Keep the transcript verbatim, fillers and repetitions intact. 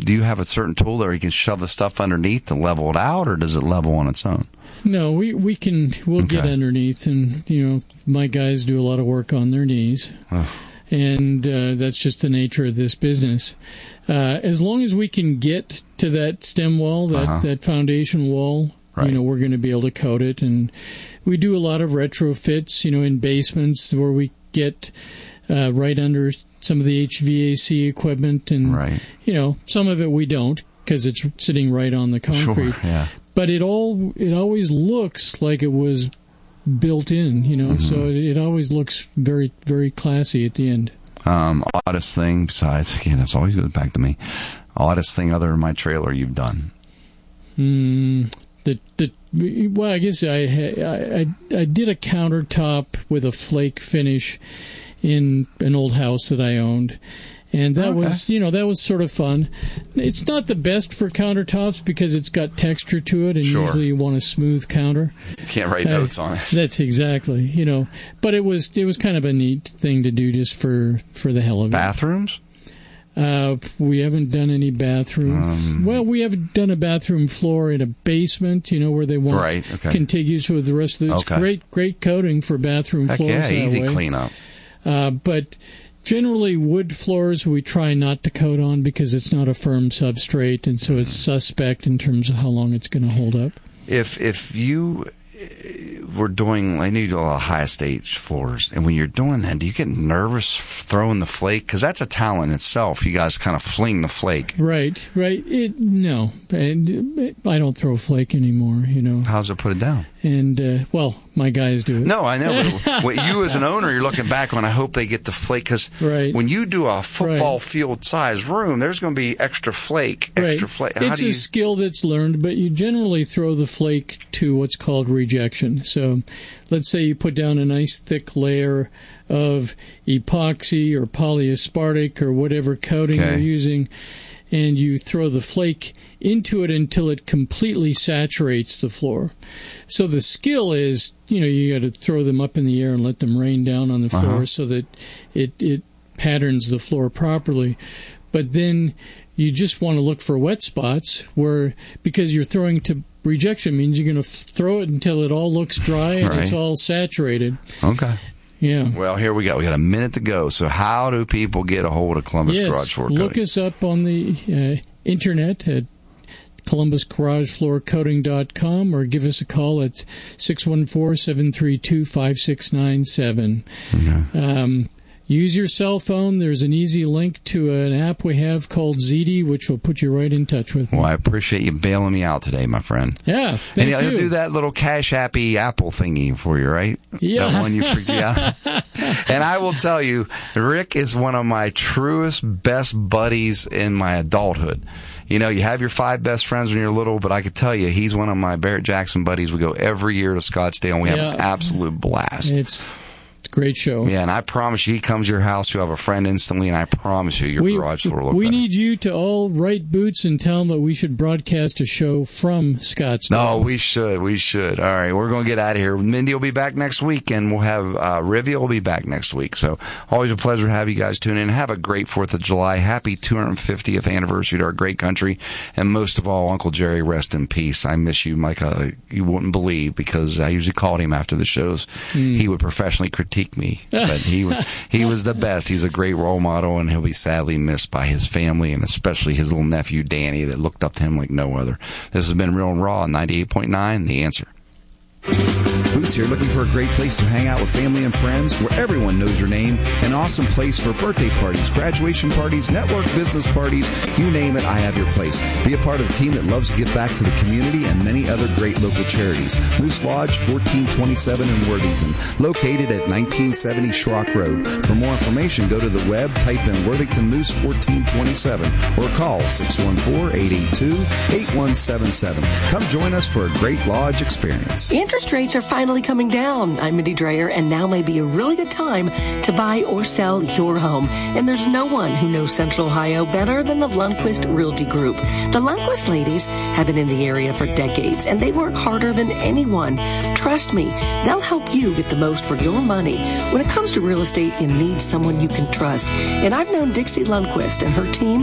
do you have a certain tool there you can shove the stuff underneath to level it out, or does it level on its own? No, we, we can, we'll Okay. get underneath, and, you know, my guys do a lot of work on their knees, Ugh. and uh, that's just the nature of this business. Uh, as long as we can get to that stem wall, that, Uh-huh. that foundation wall, Right. you know, we're going to be able to coat it, and we do a lot of retrofits, you know, in basements where we get uh, right under some of the H V A C equipment, and, Right. you know, some of it we don't because it's sitting right on the concrete. Sure, yeah. But it all it always looks like it was built in, you know. Mm-hmm. So it, it always looks very, very classy at the end. Um, oddest thing besides, again, it's always goes back to me. Oddest thing other than my trailer you've done. Mm, the the well, I guess I, I I I did a countertop with a flake finish in an old house that I owned. And that Okay. was, you know, that was sort of fun. It's not the best for countertops because it's got texture to it, and Sure. usually you want a smooth counter. Can't write Uh, notes on it. That's exactly, you know. But it was it was kind of a neat thing to do just for, for the hell of it. Bathrooms? Uh, we haven't done any bathrooms. Um, well, we haven't done a bathroom floor in a basement, you know, where they want Right, okay. contiguous with the rest of the. It's Okay. great, great coating for bathroom Heck floors. yeah, that easy way. cleanup. Uh, but generally, wood floors we try not to coat on because it's not a firm substrate, and so it's suspect in terms of how long it's going to hold up. If if you were doing, I know you do a lot of high stage floors, and when you're doing that, do you get nervous throwing the flake? Because that's a talent itself. You guys kind of fling the flake. Right, right. It, no, and I don't throw flake anymore. You know, How's it put it down? and uh, well, my guys do it. No, I know. But what you as an owner, you're looking back on, I hope they get the flake, because Right. when you do a football Right. field size room, there's going to be extra flake, extra Right. flake. How It's do a you? skill that's learned, but you generally throw the flake to what's called rejection. So let's say you put down a nice thick layer of epoxy or polyaspartic or whatever coating Okay. you're using, and you throw the flake into it until it completely saturates the floor. So the skill is, you know, you got to throw them up in the air and let them rain down on the floor Uh-huh. so that it, it patterns the floor properly. But then you just want to look for wet spots where, because you're throwing to rejection means you're going to f- throw it until it all looks dry and it's Right. all saturated. Okay. Yeah. Well, here we go. We got a minute to go. So how do people get a hold of Columbus yes. Garage Floor Look Coating? us up on the uh, internet at columbus garage floor coating dot com or give us a call at six one four, seven three two, five six nine seven. Okay. Um, use your cell phone. There's an easy link to an app we have called Z D, which will put you right in touch with me. Well, I appreciate you bailing me out today, my friend. Yeah, thank and he'll you. do that little Cash Appy Apple thingy for you, right? Yeah. That one you forget. And I will tell you, Rick is one of my truest, best buddies in my adulthood. You know, you have your five best friends when you're little, but I could tell you, he's one of my Barrett Jackson buddies. We go every year to Scottsdale, and we have Yeah. an absolute blast. It's a great show. Yeah, and I promise you, he comes to your house, you'll have a friend instantly, and I promise you, your we, garage floor will look we better. need you to all write boots and tell them that we should broadcast a show from Scottsdale. No, we should. We should. All right, we're going to get out of here. Mindy will be back next week, and we'll have uh, Rivia will be back next week. So always a pleasure to have you guys tune in. Have a great fourth of July. Happy two hundred fiftieth anniversary to our great country. And most of all, Uncle Jerry, rest in peace. I miss you, like uh, you wouldn't believe, because I usually called him after the shows. Mm. He would professionally critique me. But he was he was the best. He's a great role model, and he'll be sadly missed by his family, and especially his little nephew, Danny, that looked up to him like no other. This has been Real and Raw, ninety-eight point nine, The Answer. Boots here, looking for a great place to hang out with family and friends where everyone knows your name. An awesome place for birthday parties, graduation parties, network business parties, you name it, I have your place. Be a part of the team that loves to give back to the community and many other great local charities. Moose Lodge, fourteen twenty-seven in Worthington, located at nineteen seventy Schrock Road. For more information, go to the web, type in Worthington Moose fourteen twenty-seven, or call six one four, eight eight two, eight one seven seven. Come join us for a great lodge experience. Interest rates are finally coming down. I'm Mindy Dreyer, and now may be a really good time to buy or sell your home. And there's no one who knows Central Ohio better than the Lundquist Realty Group. The Lundquist ladies have been in the area for decades, and they work harder than anyone. Trust me, they'll help you get the most for your money. When it comes to real estate, you need someone you can trust. And I've known Dixie Lundquist and her team